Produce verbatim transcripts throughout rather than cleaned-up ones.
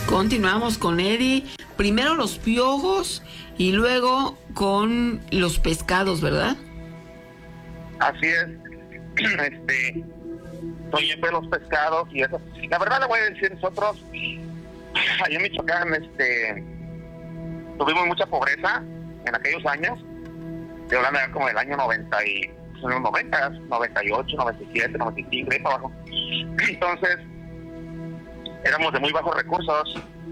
Continuamos con Eddie. Primero los piojos y luego con los pescados, ¿verdad? Así es. Este, soy de los pescados y eso. La verdad le voy a decir, nosotros allá en Michoacán, este, tuvimos mucha pobreza en aquellos años. Estoy hablando ya como del año noventa y, en los noventa, noventa y ocho, noventa y siete, noventa y cinco, ahí para abajo. Entonces, éramos de muy bajos recursos.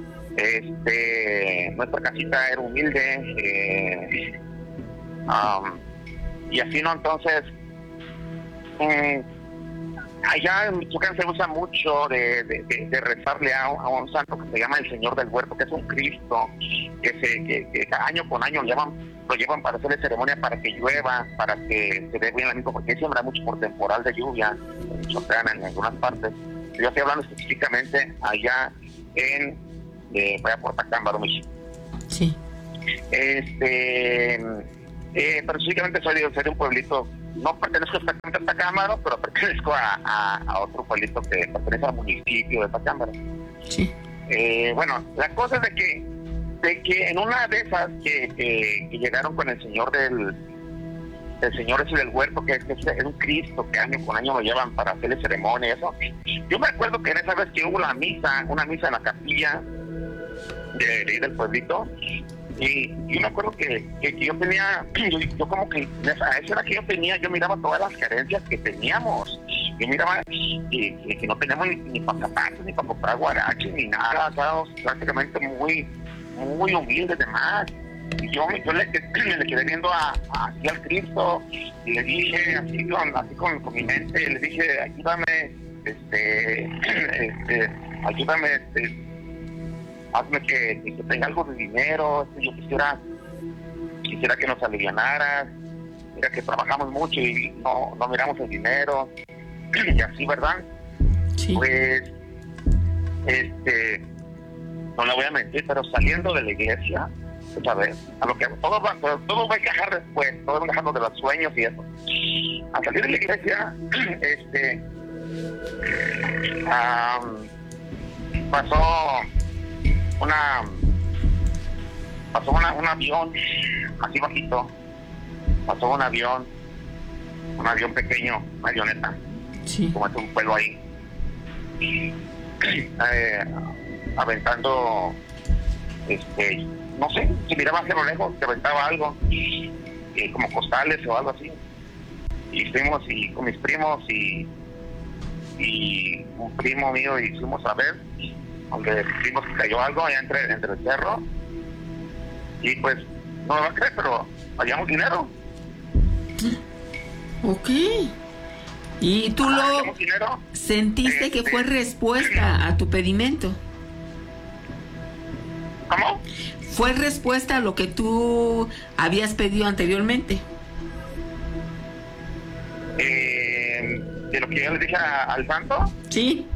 Este, nuestra casita era humilde, eh, um, y así, ¿no? Entonces, um, allá en Michoacán se usa mucho de, de, de, de rezarle a, a un santo que se llama el Señor del Huerto, que es un Cristo, que se que, que año con año lo llevan, lo llevan para hacerle ceremonia para que llueva, para que se dé bien la misma, porque siembra mucho por temporal de lluvia en Michoacán, en algunas partes. Yo estoy hablando específicamente allá en de vaya por Tacámbaro, Michoacán. Sí. Este, eh, pero específicamente soy de, soy de un pueblito, no pertenezco exactamente a Tacámbaro, pero pertenezco a, a, a otro pueblito que pertenece al municipio de Tacámbaro. Sí. Eh, bueno, la cosa es de que, de que en una de esas que, que, que llegaron con el señor del, del señor ese del huerto, que es, que es un Cristo que año con año lo llevan para hacerle ceremonia y eso. Yo me acuerdo que en esa vez que hubo la misa, una misa en la capilla de, de del pueblito, y yo me acuerdo que, que, que yo tenía, yo, yo como que a esa era que yo tenía, yo miraba todas las carencias que teníamos, yo miraba que, que, que no teníamos ni, ni para zapatos, ni para comprar guaraches, ni nada, estábamos prácticamente muy, muy humildes de más. Y yo, yo le, le quedé viendo a, a, así al Cristo, y le dije, así con, así con, con mi mente, le dije, ayúdame, este, este, ayúdame, este, hazme que, que tenga algo de dinero, yo quisiera quisiera que nos alivianaras, mira que trabajamos mucho y no, no miramos el dinero, y así, ¿verdad? Sí. Pues, este, no le voy a mentir, pero saliendo de la iglesia, ¿sabes? A lo que todo va, todo va a encajar después, todo va a encajar lo de los sueños y eso. Al salir de la iglesia, este, um, pasó una pasó una, un avión así bajito, pasó un avión un avión pequeño, una avioneta, sí, como es un pueblo ahí, eh, aventando, este, no sé, si miraba hacia lo lejos, que aventaba algo, eh, como costales o algo así, y fuimos y con mis primos y y un primo mío y fuimos a ver, donde vimos que cayó algo allá entre, entre el cerro, y pues no me va a creer, pero hallamos dinero. Ok. ¿Y tú ah, lo dinero? sentiste este, que fue respuesta a tu pedimento? ¿Cómo? ¿Fue respuesta a lo que tú habías pedido anteriormente? Eh, de lo que yo le dije a, al santo. Sí.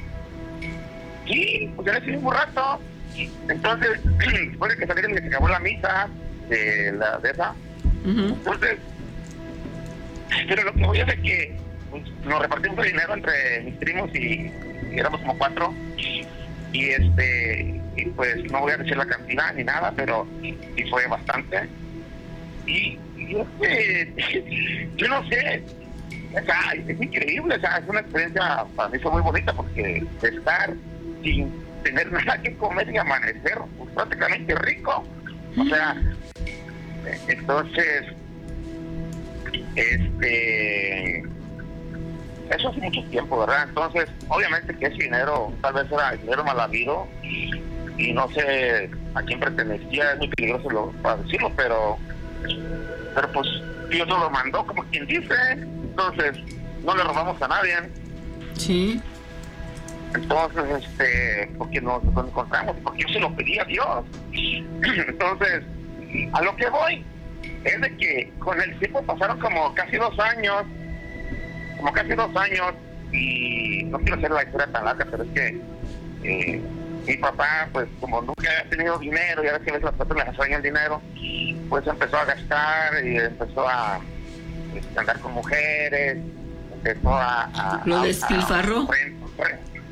Sí, pues ya le hice un rato. Entonces, después de que salieron y se acabó la misa de la de esa, Uh-huh. entonces, pero lo que voy es de que pues, nos repartimos el dinero entre mis primos y, y éramos como cuatro, y este, y pues no voy a decir la cantidad ni nada, pero sí fue bastante. Y, y este, yo no sé, o sea, es increíble, o sea, es una experiencia, para mí fue muy bonita, porque estar sin tener nada que comer y amanecer pues, prácticamente rico, o sea, entonces, este, eso hace mucho tiempo, ¿verdad? Entonces, obviamente que ese dinero, tal vez era dinero mal habido, y no sé a quién pertenecía, es muy peligroso lo, para decirlo, pero, pero pues Dios nos lo mandó, como quien dice, entonces, no le robamos a nadie. Sí. Entonces, este, porque nos, nos encontramos, porque yo se lo pedí a Dios. Entonces, a lo que voy es de que con el tiempo pasaron como casi dos años, como casi dos años, y no quiero hacer la historia tan larga, pero es que eh, mi papá, pues como nunca había tenido dinero, y a veces las personas les sueñan el dinero, pues empezó a gastar y empezó a este, andar con mujeres, empezó a... a ¿Lo a, despilfarró? a, a,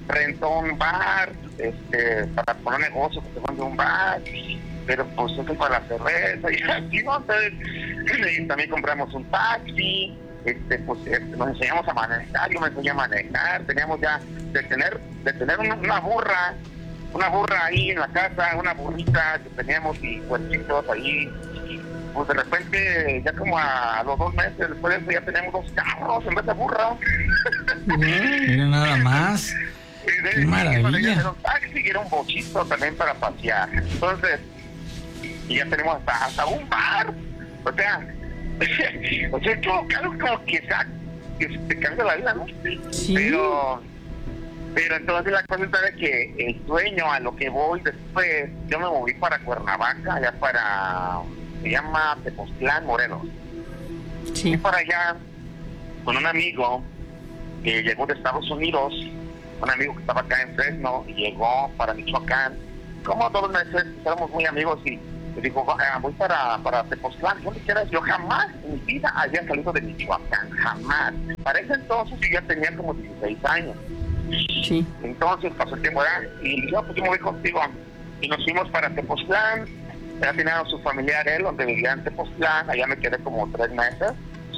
rentó un bar, este, para poner negocio, que se fue de un bar, pero pues eso es para la cerveza, y así, ¿no? Entonces, y también compramos un taxi, este, pues este, nos enseñamos a manejar, yo me enseñé a manejar, teníamos ya, de tener, de tener una, una burra, una burra ahí en la casa, una burrita que teníamos y puerquitos ahí, pues de repente, ya como a, a los dos meses después de eso, ya tenemos dos carros en vez de burra. Mira nada más. ¡Qué maravilla! Era un taxi y era un bochito también para pasear. Entonces, y ya tenemos hasta, hasta un bar. O sea, o sea, como, claro, como que, que te cambia la vida, ¿no? Sí. Pero, pero entonces la cosa es que el sueño a lo que voy después, yo me moví para Cuernavaca, allá para, se llama Tepoztlán, Morelos. Sí. Y para allá, con un amigo que llegó de Estados Unidos, un amigo que estaba acá en Fresno, y llegó para Michoacán. Como todos los meses, éramos muy amigos, y le dijo, voy para, para Tepoztlán. ¿Dónde quieras? Yo jamás en mi vida había salido de Michoacán, jamás. Para ese entonces yo ya tenía como dieciséis años. Sí. Entonces pasó el tiempo, ¿verdad? Y le dije, pues yo me voy contigo. Y nos fuimos para Tepoztlán. Ya tenía su familiar él, donde vivía en Tepoztlán. Allá me quedé como tres meses.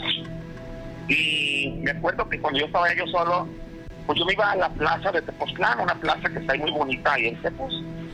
Y me acuerdo que cuando yo estaba yo solo, pues yo me iba a la plaza de Tepoztlán, una plaza que está ahí muy bonita ahí en Tepos.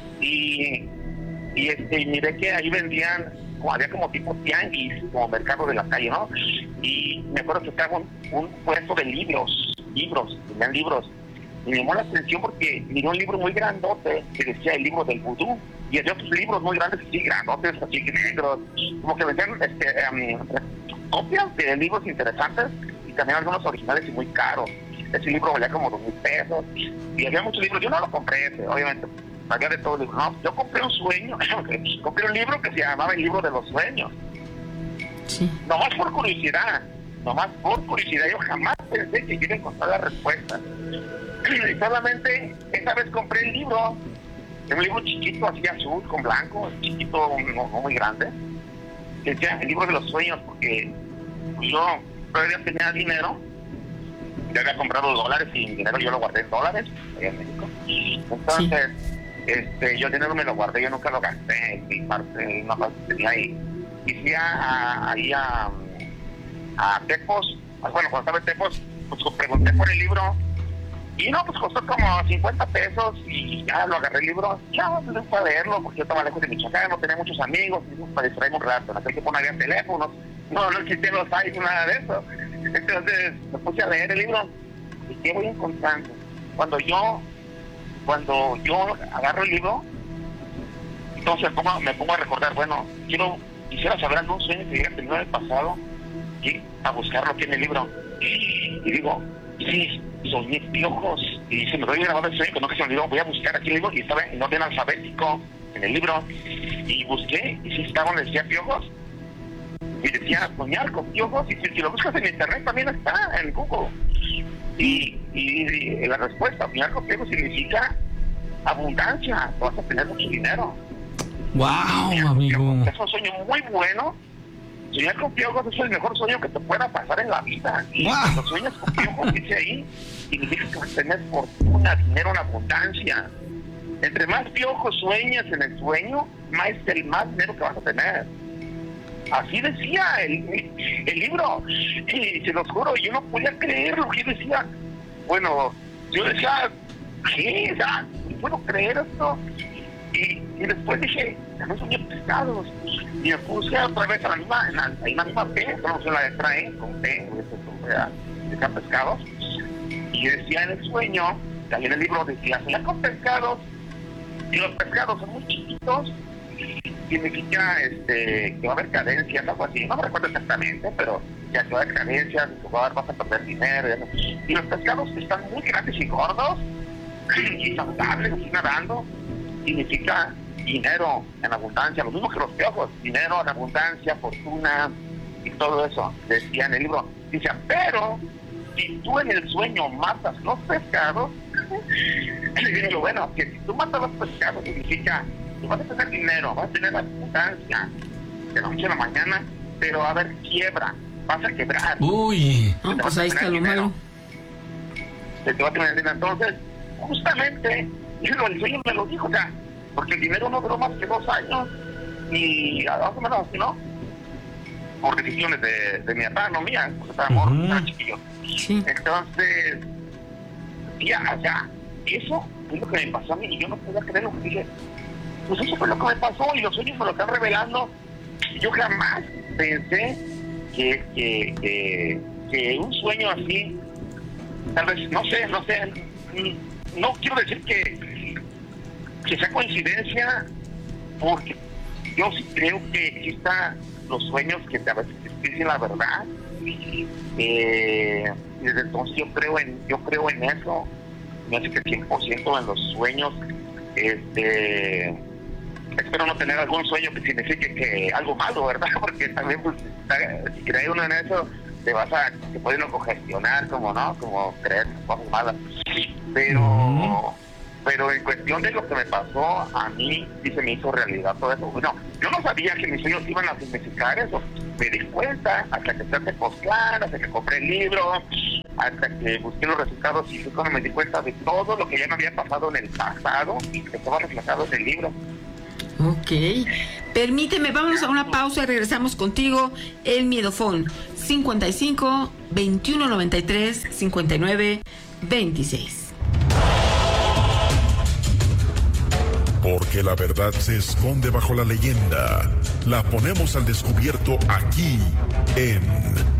Y, y, este, y miré que ahí vendían, como, había como tipo tianguis, como mercado de la calle, ¿no? Y me acuerdo que estaba un, un puesto de libros, libros, tenían libros. Y me llamó la atención porque miré un libro muy grandote que decía el libro del vudú. Y había otros libros muy grandes, así grandotes, así negros, como que vendían este, um, copias de libros interesantes y también algunos originales y muy caros. Ese libro valía como dos mil pesos y había muchos libros. Yo no lo compré ese, obviamente, había de todo el libro. No, yo compré un sueño, compré un libro que se llamaba El Libro de los Sueños. Sí. Nomás por curiosidad, nomás por curiosidad. Yo jamás pensé que yo iba a encontrar la respuesta. Y solamente esa vez compré el libro, un libro chiquito, así azul, con blanco, chiquito, no, no muy grande, que decía El Libro de los Sueños, porque yo todavía tenía dinero, ya había comprado dólares y mi dinero yo lo guardé en dólares, allá en México. Entonces, sí. este, yo el dinero me lo guardé, yo nunca lo gasté, mi parte, una parte tenía ahí. Y fui a, ahí a, a Tepos, bueno, cuando estaba en Tepos, pues pregunté por el libro. Y no, pues costó como cincuenta pesos y ya lo agarré el libro. Ya, pues fue a leerlo porque yo estaba lejos de Michoacán, no tenía muchos amigos, y para distraerme un rato. En aquel tiempo no había teléfonos, no, no existían los iPhones, nada de eso. Entonces me puse a leer el libro y ¿qué voy encontrando? Cuando yo, cuando yo agarro el libro, entonces me pongo, me pongo a recordar, bueno, quiero, quisiera saber algún sueño que hubiera tenido en el pasado y a buscarlo aquí en el libro. Y digo, sí, soñé piojos. Y se me doy grabado el sueño, que no que se me olvidó, voy a buscar aquí el libro y estaba en orden alfabético en el libro. Y busqué, y sí estaba donde decía piojos. Y decía soñar con piojos, y si, si lo buscas en internet también está en Google. Y, y, y la respuesta, soñar con piojos significa abundancia, vas a tener mucho dinero. ¡Wow, y, amigo! Es un sueño muy bueno. Soñar con piojos es el mejor sueño que te pueda pasar en la vida. Y wow. Cuando sueñas con piojos, dice ahí, significa que vas a tener fortuna, dinero en abundancia. Entre más piojos sueñas en el sueño, más el más dinero que vas a tener. Así decía el, el libro. Y se los juro, yo no podía creer lo que yo decía. Bueno, yo decía, ¿qué? O sea, no puedo creer esto. Y, y después dije, no soñé pescados. Y me puse otra vez a la misma, en la, en la misma P, no sé la letra E, con P, decía pescados. Y decía en el sueño, también en el libro decía, soñar con pescados. Y los pescados son muy chiquitos. Significa este, que va a haber cadencias, algo así. No me recuerdo exactamente, pero ya que va a haber cadencias, vas a perder dinero. Y los pescados están muy grandes y gordos, y saludables, así nadando. Significa dinero en abundancia, lo mismo que los piojos, dinero en abundancia, fortuna y todo eso, decía en el libro. Dice, pero si tú en el sueño matas los pescados, y digo, bueno, que si tú matas los pescados significa que vas a tener dinero, vas a tener abundancia de la noche a la mañana, pero va a haber quiebra, vas a quebrar. Uy, no, pues ahí está lo malo. Se te va a tener dinero. Entonces, justamente, digo, el sueño me lo dijo, o sea, porque el dinero no duró más que dos años, y más o menos así, ¿no? Por decisiones de, de mi papá, no mía, porque estaba Ujú. morro, estaba chiquillo. Sí. Entonces, ya, ya, eso fue lo que me pasó a mí, y yo no podía creer lo que dije. Pues eso fue lo que me pasó, y los sueños me lo están revelando. Yo jamás pensé que, que, que, que un sueño así, tal vez, no sé, no sé, no quiero decir que, que sea coincidencia, porque yo sí creo que existan los sueños que a veces dicen la verdad. Eh, y desde entonces yo creo en, yo creo en eso. Me hace que cien por ciento en los sueños, este, espero no tener algún sueño que signifique que algo malo, ¿verdad? Porque también, pues, si cree uno en eso, te vas a, te puede uno congestionar, como, ¿no? Como creer cosas malas. Pero, Ujú. pero en cuestión de lo que me pasó, a mí sí se me hizo realidad todo eso. Bueno, yo no sabía que mis sueños iban a significar eso. Me di cuenta hasta que empecé a postlar, hasta que compré el libro, hasta que busqué los resultados, y fue cuando me di cuenta de todo lo que ya me había pasado en el pasado y que estaba reflejado en el libro. Ok. Permíteme, vámonos a una pausa y regresamos contigo. El Miedofón cincuenta y cinco, veintiuno noventa y tres, cincuenta y nueve, veintiséis. Porque la verdad se esconde bajo la leyenda. La ponemos al descubierto aquí en